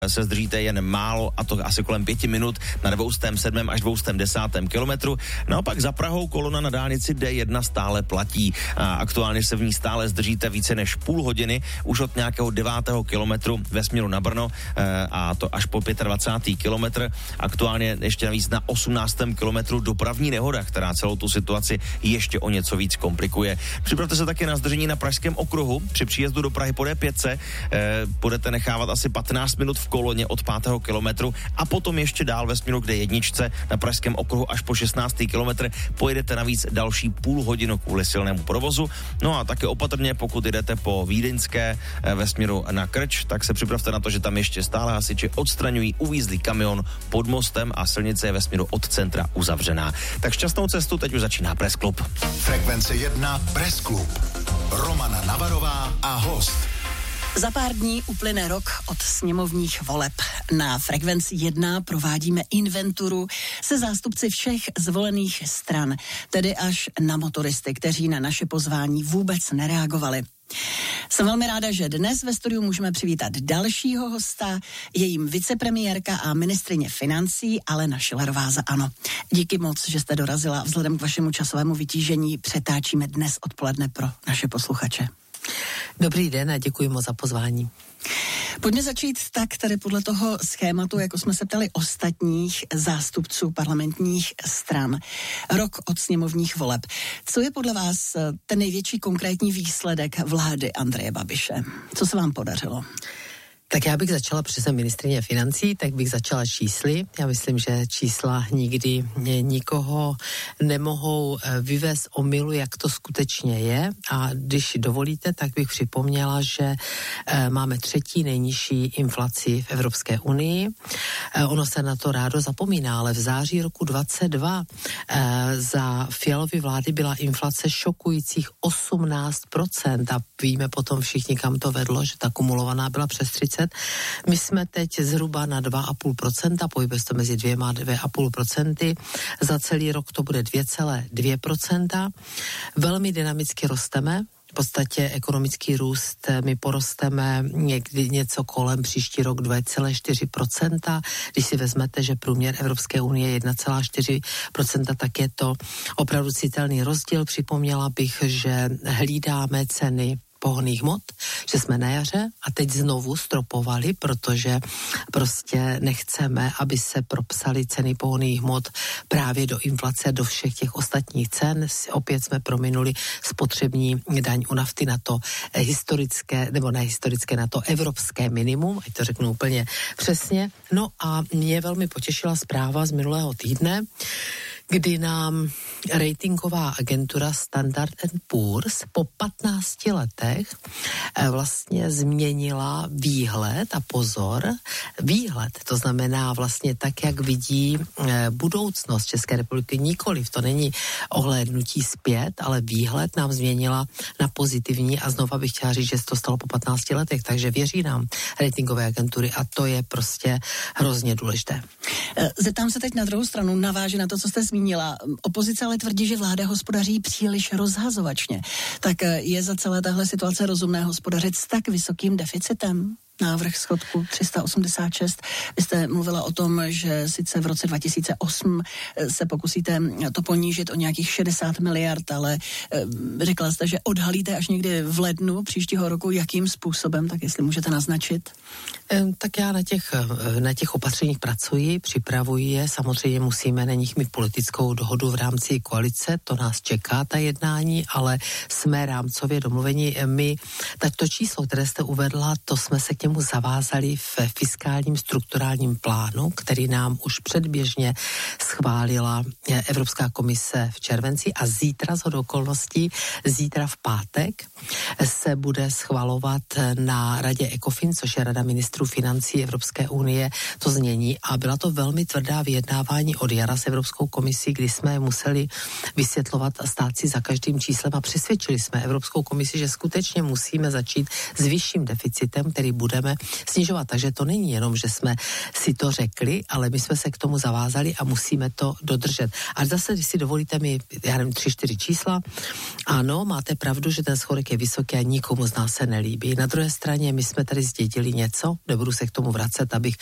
se zdržíte jen málo, a to asi kolem 5 minut na 207. až 210. kilometru. Naopak za Prahou kolona na dálnici D1 stále platí. A aktuálně se v ní stále zdržíte více než půl hodiny, už od nějakého 9. kilometru ve směru na Brno, a to až po 25. kilometr. Aktuálně ještě navíc na 18. kilometru dopravní nehoda, která celou tu situaci ještě o něco víc komplikuje. Připravte se také na zdržení na Pražském okruhu. Při příjezdu do Prahy po D5 budete nechávat asi 15 minut v koloně od 5. kilometru a potom ještě dál ve směru k D1 na Pražském okruhu až po 16. kilometr pojedete navíc další půl hodinu kvůli silnému provozu. No a také opatrně, pokud jdete po Vídeňské ve směru na Krč, tak se připravte na to, že tam ještě stále hasiči odstraňují uvízlý kamion pod mostem a silnice je ve směru od centra uzavřená. Tak šťastnou cestu, teď už začíná Press Club. Frekvence 1 Press Club. Romana Navarová a host. Za pár dní uplyne rok od sněmovních voleb. Na Frekvenci 1 provádíme inventuru se zástupci všech zvolených stran, tedy až na motoristy, kteří na naše pozvání vůbec nereagovali. Jsem velmi ráda, že dnes ve studiu můžeme přivítat dalšího hosta, je jím vicepremiérka a ministryně financí Alena Schillerová za ANO. Díky moc, že jste dorazila. Vzhledem k vašemu časovému vytížení přetáčíme dnes odpoledne pro naše posluchače. Dobrý den a děkuji moc za pozvání. Pojďme začít tak, tady podle toho schématu, jako jsme se ptali ostatních zástupců parlamentních stran. Rok od sněmovních voleb. Co je podle vás ten největší konkrétní výsledek vlády Andreje Babiše? Co se vám podařilo? Tak já bych začala, protože jsem ministryně financí, tak bych začala čísly. Já myslím, že čísla nikdy nikoho nemohou vyvést omylu, jak to skutečně je. A když dovolíte, tak bych připomněla, že máme 3. nejnižší inflaci v Evropské unii. Ono se na to rádo zapomíná, ale v září roku 2022 za Fialovy vlády byla inflace šokujících 18% a víme potom všichni, kam to vedlo, že ta kumulovaná byla přes 30%. My jsme teď zhruba na 2,5%, pohybuje se to mezi 2 a 2,5%. Za celý rok to bude 2,2%. Velmi dynamicky rosteme. V podstatě ekonomický růst, my porosteme někdy něco kolem příští rok 2,4%. Když si vezmete, že průměr Evropské unie je 1,4%, tak je to opravdu citelný rozdíl. Připomněla bych, že hlídáme ceny pohonných hmot, že jsme na jaře a teď znovu stropovali, protože prostě nechceme, aby se propsaly ceny pohonných hmot právě do inflace, do všech těch ostatních cen. Opět jsme prominuli spotřební daň u nafty na to historické, nebo ne historické, na to evropské minimum, ať to řeknu úplně přesně. No a mě velmi potěšila zpráva z minulého týdne, kdy nám ratingová agentura Standard & Poor's po 15 letech vlastně změnila výhled, a pozor, výhled, to znamená vlastně tak, jak vidí budoucnost České republiky, nikoliv, to není ohlédnutí zpět, ale výhled nám změnila na pozitivní a znova bych chtěla říct, že se to stalo po 15 letech, takže věří nám ratingové agentury a to je prostě hrozně důležité. Zeptám se teď na druhou stranu, navážu na to, co jste zmínila. Opozice ale tvrdí, že vláda hospodaří příliš rozhazovačně. Tak je za celé tahle situace rozumné hospodařit s tak vysokým deficitem? Návrh schodku 386. Vy jste mluvila o tom, že sice v roce 2008 se pokusíte to ponížit o nějakých 60 miliard, ale řekla jste, že odhalíte až někdy v lednu příštího roku. Jakým způsobem, tak jestli můžete naznačit? Tak já na těch opatřeních pracuji, připravuji je. Samozřejmě musíme na nich mít politickou dohodu v rámci koalice, to nás čeká, ta jednání, ale jsme rámcově domluveni. My, to číslo, které jste uvedla, to jsme se k němu zavázali v fiskálním strukturálním plánu, který nám už předběžně schválila Evropská komise v červenci a zítra shodou okolností, zítra v pátek se bude schvalovat na radě ECOFIN, což je Rada ministrů financí Evropské unie, to znění a byla to velmi tvrdá vyjednávání od jara s Evropskou komisí, kdy jsme museli vysvětlovat a stát si za každým číslem a přesvědčili jsme Evropskou komisi, že skutečně musíme začít s vyšším deficitem, který budeme budeme snižovat. Takže to není jenom, že jsme si to řekli, ale my jsme se k tomu zavázali a musíme to dodržet. A zase, když si dovolíte mi, já nevím, 3-4 čísla, ano, máte pravdu, že ten schodek je vysoký a nikomu z nás se nelíbí. Na druhé straně my jsme tady zdědili něco, nebudu se k tomu vracet, abych